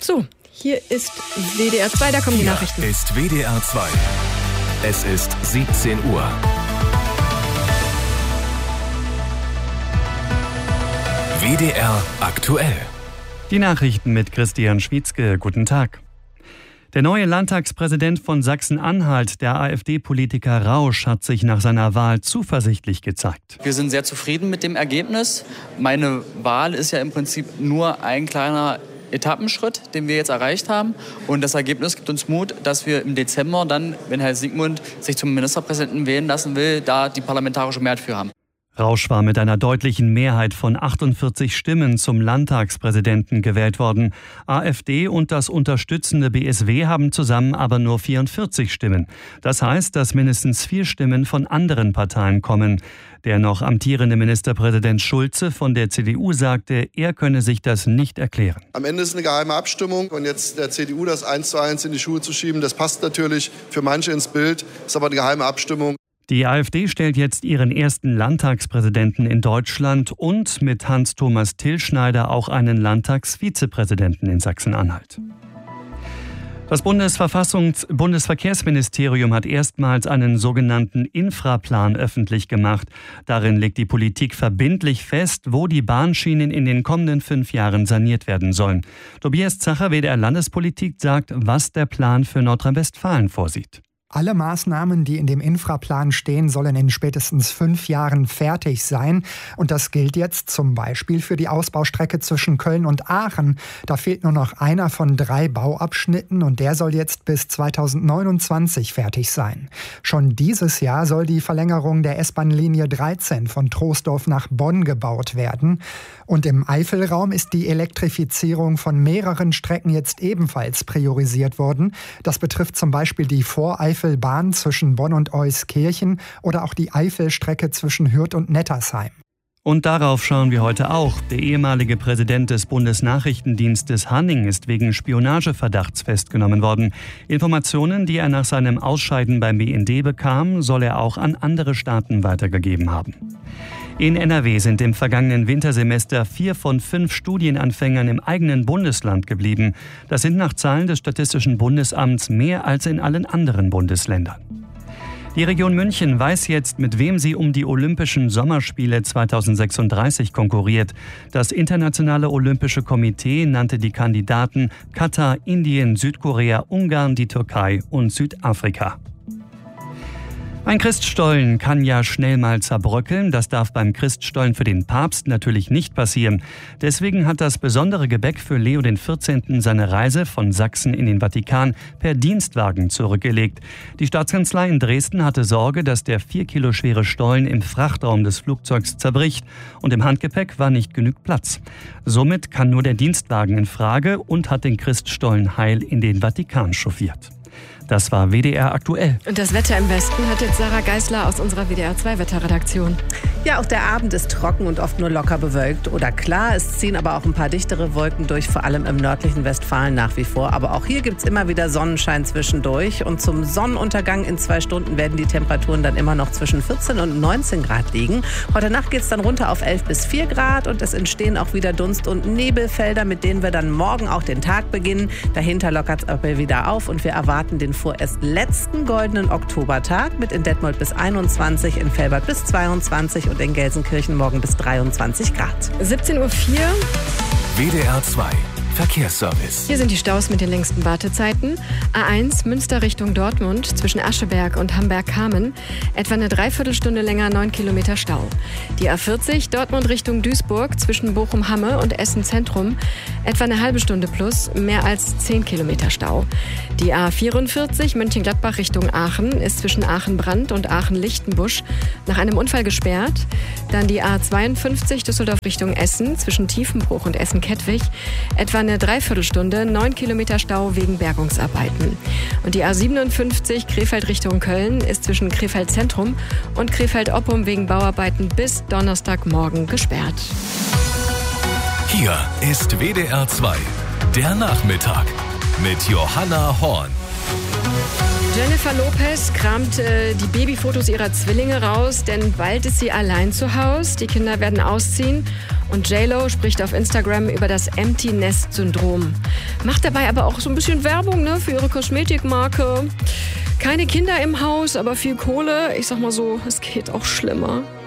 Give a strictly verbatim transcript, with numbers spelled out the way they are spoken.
So, hier ist W D R zwei, da kommen die Nachrichten. Hier ist W D R zwei. Es ist siebzehn Uhr. W D R aktuell. Die Nachrichten mit Christian Schwietzke. Guten Tag. Der neue Landtagspräsident von Sachsen-Anhalt, der AfD-Politiker Rausch, hat sich nach seiner Wahl zuversichtlich gezeigt. Wir sind sehr zufrieden mit dem Ergebnis. Meine Wahl ist ja im Prinzip nur ein kleiner Etappenschritt, den wir jetzt erreicht haben. Und das Ergebnis gibt uns Mut, dass wir im Dezember dann, wenn Herr Sigmund sich zum Ministerpräsidenten wählen lassen will, da die parlamentarische Mehrheit für haben. Rausch war mit einer deutlichen Mehrheit von achtundvierzig Stimmen zum Landtagspräsidenten gewählt worden. AfD und das unterstützende B S W haben zusammen aber nur vierundvierzig Stimmen. Das heißt, dass mindestens vier Stimmen von anderen Parteien kommen. Der noch amtierende Ministerpräsident Schulze von der C D U sagte, er könne sich das nicht erklären. Am Ende ist eine geheime Abstimmung und jetzt der C D U das eins zu eins in die Schuhe zu schieben, das passt natürlich für manche ins Bild, ist aber eine geheime Abstimmung. Die AfD stellt jetzt ihren ersten Landtagspräsidenten in Deutschland und mit Hans-Thomas Tillschneider auch einen Landtagsvizepräsidenten in Sachsen-Anhalt. Das Bundesverfassungs- Bundesverkehrsministerium hat erstmals einen sogenannten Infraplan öffentlich gemacht. Darin legt die Politik verbindlich fest, wo die Bahnschienen in den kommenden fünf Jahren saniert werden sollen. Tobias Zacher, W D R Landespolitik, sagt, was der Plan für Nordrhein-Westfalen vorsieht. Alle Maßnahmen, die in dem Infraplan stehen, sollen in spätestens fünf Jahren fertig sein. Und das gilt jetzt zum Beispiel für die Ausbaustrecke zwischen Köln und Aachen. Da fehlt nur noch einer von drei Bauabschnitten und der soll jetzt bis zweitausendneunundzwanzig fertig sein. Schon dieses Jahr soll die Verlängerung der S-Bahn-Linie dreizehn von Troisdorf nach Bonn gebaut werden. Und im Eifelraum ist die Elektrifizierung von mehreren Strecken jetzt ebenfalls priorisiert worden. Das betrifft zum Beispiel die Voreifel Bahn zwischen Bonn und Euskirchen oder auch die Eifelstrecke zwischen Hürth und Nettersheim. Und darauf schauen wir heute auch. Der ehemalige Präsident des Bundesnachrichtendienstes Hanning ist wegen Spionageverdachts festgenommen worden. Informationen, die er nach seinem Ausscheiden beim B N D bekam, soll er auch an andere Staaten weitergegeben haben. In N R W sind im vergangenen Wintersemester vier von fünf Studienanfängern im eigenen Bundesland geblieben. Das sind nach Zahlen des Statistischen Bundesamts mehr als in allen anderen Bundesländern. Die Region München weiß jetzt, mit wem sie um die Olympischen Sommerspiele zweitausendsechsunddreißig konkurriert. Das Internationale Olympische Komitee nannte die Kandidaten Katar, Indien, Südkorea, Ungarn, die Türkei und Südafrika. Ein Christstollen kann ja schnell mal zerbröckeln. Das darf beim Christstollen für den Papst natürlich nicht passieren. Deswegen hat das besondere Gebäck für Leo der vierzehnte. seine Reise von Sachsen in den Vatikan per Dienstwagen zurückgelegt. Die Staatskanzlei in Dresden hatte Sorge, dass der vier Kilo schwere Stollen im Frachtraum des Flugzeugs zerbricht. Und im Handgepäck war nicht genug Platz. Somit kann nur der Dienstwagen in Frage und hat den Christstollen heil in den Vatikan chauffiert. Das war W D R aktuell. Und das Wetter im Westen hat jetzt Sarah Geisler aus unserer W D R zwei Wetterredaktion. Ja, auch der Abend ist trocken und oft nur locker bewölkt oder klar. Es ziehen aber auch ein paar dichtere Wolken durch, vor allem im nördlichen Westfalen nach wie vor. Aber auch hier gibt es immer wieder Sonnenschein zwischendurch. Und zum Sonnenuntergang in zwei Stunden werden die Temperaturen dann immer noch zwischen vierzehn und neunzehn Grad liegen. Heute Nacht geht es dann runter auf elf bis vier Grad und es entstehen auch wieder Dunst- und Nebelfelder, mit denen wir dann morgen auch den Tag beginnen. Dahinter lockert es aber wieder auf und wir erwarten den vorerst letzten goldenen Oktobertag mit in Detmold bis einundzwanzig, in Velbert bis zweiundzwanzig und in Gelsenkirchen morgen bis dreiundzwanzig Grad. siebzehn Uhr vier. W D R zwei Verkehrsservice. Hier sind die Staus mit den längsten Wartezeiten. A eins Münster Richtung Dortmund zwischen Ascheberg und Hamberg-Kamen. Etwa eine Dreiviertelstunde länger, neun Kilometer Stau. Die A vierzig Dortmund Richtung Duisburg zwischen Bochum-Hamme und Essen-Zentrum. Etwa eine halbe Stunde plus, mehr als zehn Kilometer Stau. Die A vierundvierzig Mönchengladbach Richtung Aachen ist zwischen Aachen-Brand und Aachen-Lichtenbusch nach einem Unfall gesperrt. Dann die A zweiundfünfzig Düsseldorf Richtung Essen zwischen Tiefenbruch und Essen-Kettwig. Etwa eine Dreiviertelstunde, neun Kilometer Stau wegen Bergungsarbeiten. Und die A siebenundfünfzig Krefeld Richtung Köln ist zwischen Krefeld Zentrum und Krefeld-Oppum wegen Bauarbeiten bis Donnerstagmorgen gesperrt. Hier ist W D R zwei, der Nachmittag mit Johanna Horn. Jennifer Lopez kramt äh, die Babyfotos ihrer Zwillinge raus, denn bald ist sie allein zu Hause. Die Kinder werden ausziehen und J-Lo spricht auf Instagram über das Empty-Nest-Syndrom. Macht dabei aber auch so ein bisschen Werbung, ne, für ihre Kosmetikmarke. Keine Kinder im Haus, aber viel Kohle. Ich sag mal so, es geht auch schlimmer.